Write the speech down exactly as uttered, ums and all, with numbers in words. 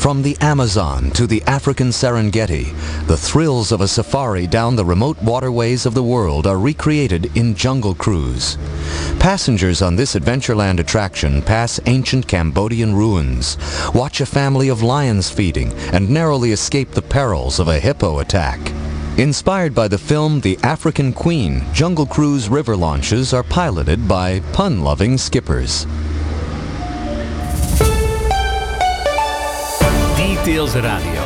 From the Amazon to the African Serengeti, the thrills of a safari down the remote waterways of the world are recreated in Jungle Cruise. Passengers on this Adventureland attraction pass ancient Cambodian ruins, watch a family of lions feeding, and narrowly escape the perils of a hippo attack. Inspired by the film The African Queen, Jungle Cruise river launches are piloted by pun-loving skippers. Details Radio.